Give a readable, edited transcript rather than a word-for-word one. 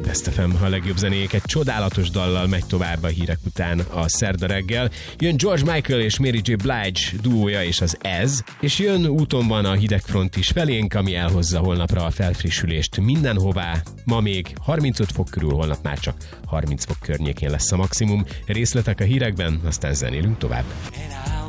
Best FM, a legjobb zenék egy csodálatos dallal megy tovább a hírek után a szerda reggel. Jön George Michael és Mary J. Blige duója és az Ez, és jön úton van a hidegfront is felénk, ami elhozza holnapra a felfrissülést mindenhová. Ma még 35 fok körül, holnap már csak 30 fok környékén lesz a maximum. Részletek a hírekben, aztán zenélünk tovább.